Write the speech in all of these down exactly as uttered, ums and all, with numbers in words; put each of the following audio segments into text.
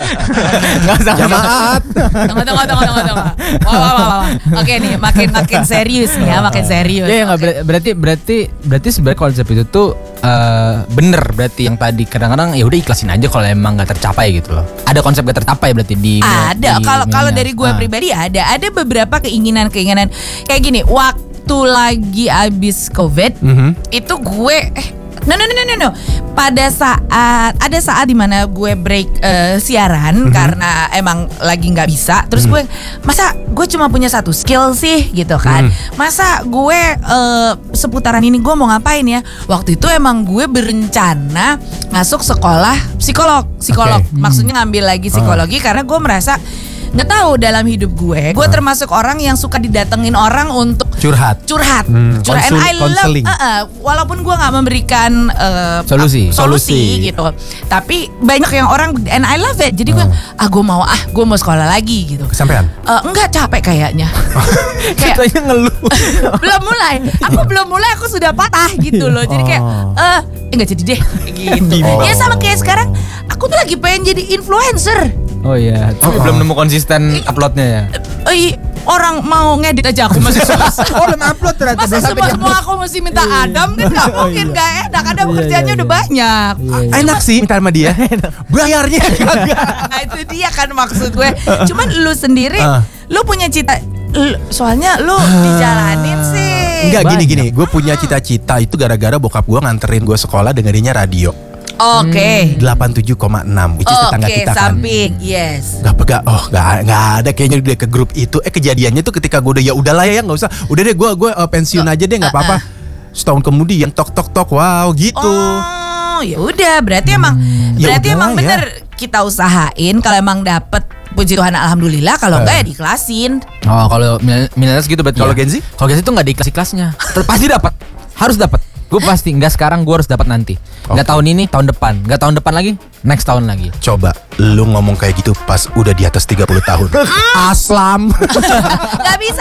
Enggak usah jamaat. Tunggu tunggu tunggu tunggu tunggu. Wah, wah, wah, wah. Oke nih, makin makin serius nih ya, makin serius. Ya, ya nggak Oke. berarti berarti berarti sebenarnya konsep itu tuh uh, bener berarti yang tadi kadang-kadang ya udah ikhlasin aja kalau emang nggak tercapai gitu loh. Ada konsep gak tercapai berarti di Ada. di Kalau kalau milenial. dari gue Ah. pribadi ada, ada beberapa keinginan-keinginan kayak gini. Waktu lagi abis COVID, Mhm. itu gue eh no no no no no, no. Pada saat ada saat dimana gue break eh, siaran karena emang lagi nggak bisa. Terus gue masa gue cuma punya satu skill sih gitu kan. Masa gue eh, seputaran ini gue mau ngapain ya? Waktu itu emang gue berencana masuk sekolah psikolog, psikolog. Oke. Maksudnya ngambil lagi psikologi karena gue merasa nggak tahu dalam hidup gue, gue termasuk orang yang suka didatengin orang untuk Curhat. curhat, Hmm, curhat. And konsul- I love, konseling. uh, uh, walaupun gue nggak memberikan uh, Solusi. ap- solusi Solusi. gitu, tapi banyak yang orang and I love it. Jadi gue, ah gue mau ah gue mau sekolah lagi gitu. Kesampean. Uh, enggak capek kayaknya, kayak Katanya ngeluh. belum mulai, aku belum mulai aku sudah patah gitu loh. Jadi kayak, Oh. eh enggak jadi deh gitu. Oh. Ya sama kayak sekarang, aku tuh lagi pengen jadi influencer. Oh iya, tapi Oh. belum nemu konsisten uploadnya ya. Eh, orang mau ngedit aja aku masih susah. Oh, belum upload ternyata. Masa semua semua aku mesti minta Adam kan nggak mungkin, nggak enak. Adam Iya, kerjanya iya, udah iya. banyak. Enak sih minta sama dia. Bayarnya kagak. Nah itu dia kan maksud gue. Cuman lu sendiri, Ah. lu punya cita. lu- soalnya lu dijalanin sih. Enggak Banyak. gini-gini, gue punya cita-cita itu gara-gara bokap gue nganterin gue sekolah dengerinnya radio Oke. delapan puluh tujuh koma enam, which is tetangga Oke, kita kan. samping. Yes. Gak pega, oh gak, gak ada kayaknya dia ke grup itu. Eh kejadiannya tuh ketika gue udah ya udahlah ya nggak usah, udah deh gue gue uh, pensiun aja deh nggak apa-apa. Setahun kemudian tok tok tok, wow gitu. Oh, ya udah. Berarti emang, Ya berarti udahlah emang ya. bener kita usahain. Kalau emang dapet, puji Tuhan alhamdulillah. Kalau enggak ya diklasin. Oh kalau milenials gitu berarti. Kalau ya. Gen Z? Kalau Gen Z itu nggak di kelas kelasnya. Pasti dapat, harus dapat. Gue pasti nggak sekarang, gue harus dapat nanti. Nggak Oke. tahun ini, tahun depan. Nggak tahun depan lagi, next tahun lagi. Coba lu ngomong kayak gitu pas udah di atas tiga puluh tahun. Aslam. Gak bisa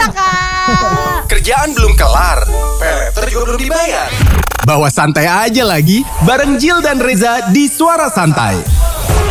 kak. Kerjaan belum kelar, peleter juga belum dibayar. Bawa santai aja lagi bareng Jill dan Reza di Suara Santai.